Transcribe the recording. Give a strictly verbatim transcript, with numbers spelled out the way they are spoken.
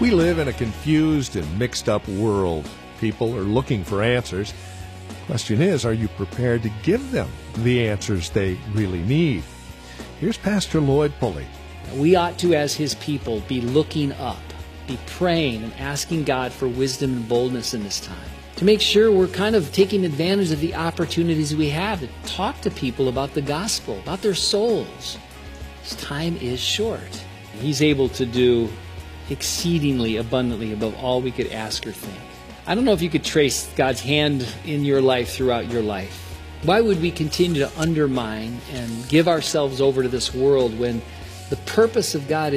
We live in a confused and mixed up world. People are looking for answers. Question is, are you prepared to give them the answers they really need? Here's Pastor Lloyd Pulley. We ought to, as His people, be looking up, be praying and asking God for wisdom and boldness in this time, to make sure we're kind of taking advantage of the opportunities we have to talk to people about the gospel, about their souls. This time is short. He's able to do exceedingly abundantly above all we could ask or think. I don't know if you could trace God's hand in your life throughout your life. Why would we continue to undermine and give ourselves over to this world when the purpose of God